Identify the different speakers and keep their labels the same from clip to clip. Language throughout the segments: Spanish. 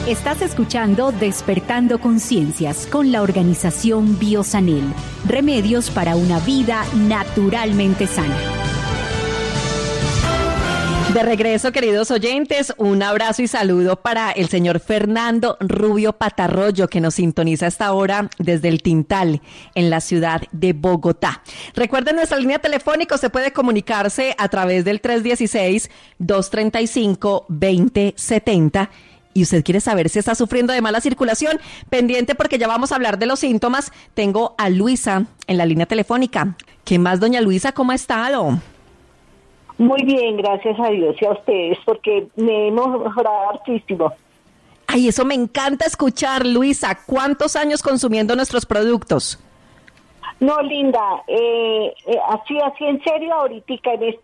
Speaker 1: Estás escuchando Despertando Conciencias con la organización Biosanel. Remedios para una vida naturalmente sana.
Speaker 2: De regreso, queridos oyentes, un abrazo y saludo para el señor Fernando Rubio Patarroyo, que nos sintoniza a esta hora desde el Tintal, en la ciudad de Bogotá. Recuerden nuestra línea telefónica, se puede comunicarse a través del 316-235-2070. Y usted quiere saber si está sufriendo de mala circulación, pendiente porque ya vamos a hablar de los síntomas. Tengo a Luisa en la línea telefónica. ¿Qué más, doña Luisa? ¿Cómo ha estado?
Speaker 3: Muy bien, gracias a Dios y a ustedes, porque me hemos mejorado hartísimo.
Speaker 2: Ay, eso me encanta escuchar, Luisa. ¿Cuántos años consumiendo nuestros productos?
Speaker 3: No, linda, así en serio, ahorita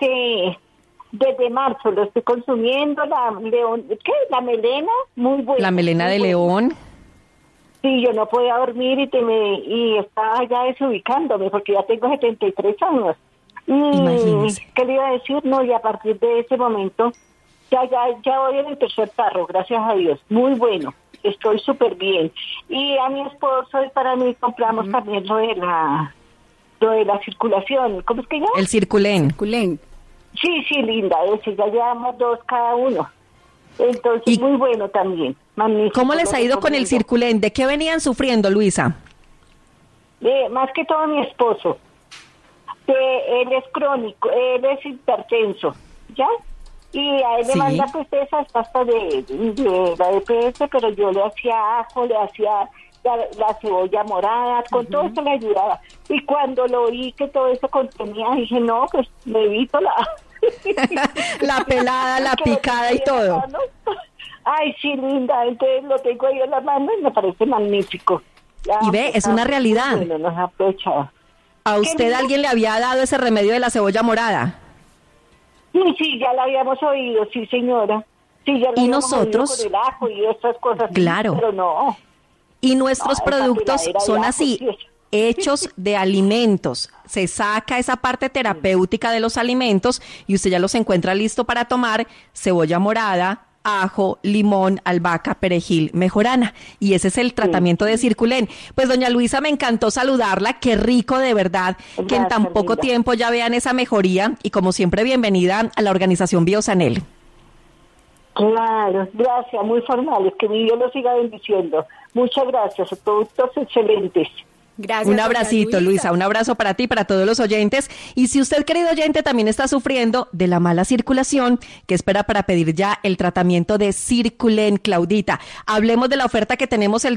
Speaker 3: desde marzo lo estoy consumiendo, la melena, muy buena.
Speaker 2: La melena de león.
Speaker 3: Sí, yo no podía dormir y estaba ya desubicándome, porque ya tengo 73 años.
Speaker 2: Imagínese.
Speaker 3: ¿Qué le iba a decir? No, y a partir de ese momento, ya voy en el tercer tarro, gracias a Dios. Muy bueno, estoy súper bien. Y a mi esposo y para mí compramos también lo de la circulación. ¿Cómo es que llama?
Speaker 2: El Circulen.
Speaker 3: Sí, linda, ese, ya llevamos 2 cada uno. Entonces, muy bueno también. Magnífico.
Speaker 2: ¿Cómo les ha ido con el Circulen? ¿De qué venían sufriendo, Luisa?
Speaker 3: Más que todo mi esposo. Él es crónico, él es hipertenso, ¿ya? Y a él le manda pues esas pastas de la EPS, pero yo le hacía ajo, le hacía la cebolla morada, con todo eso le ayudaba. Y cuando lo oí que todo eso contenía, dije, no, pues me evito
Speaker 2: la pelada, la picada y todo.
Speaker 3: Ay, sí, linda, entonces lo tengo ahí en la mano y me parece magnífico. Ya,
Speaker 2: y ve, es una realidad.
Speaker 3: Bueno, nos aprovecha.
Speaker 2: ¿A usted alguien le había dado ese remedio de la cebolla morada?
Speaker 3: Sí, ya la habíamos oído, sí, señora. Sí, ya la
Speaker 2: y
Speaker 3: habíamos
Speaker 2: nosotros,
Speaker 3: oído con el ajo y esas cosas.
Speaker 2: Claro.
Speaker 3: Pero no.
Speaker 2: Y nuestros productos son así, hechos de alimentos. Se saca esa parte terapéutica de los alimentos y usted ya los encuentra listo para tomar: cebolla morada, ajo, limón, albahaca, perejil, mejorana. Y ese es el tratamiento de Circulen. Pues doña Luisa, me encantó saludarla. Qué rico, de verdad, que en tan poco tiempo ya vean esa mejoría. Y como siempre, bienvenida a la organización Biosanel.
Speaker 3: Claro, gracias, muy formales. Que mi Dios lo siga bendiciendo. Muchas gracias, productos excelentes.
Speaker 2: Gracias. Un abracito, Luisa, un abrazo para ti, para todos los oyentes. Y si usted, querido oyente, también está sufriendo de la mala circulación, ¿qué espera para pedir ya el tratamiento de Circulen, Claudita? Hablemos de la oferta que tenemos el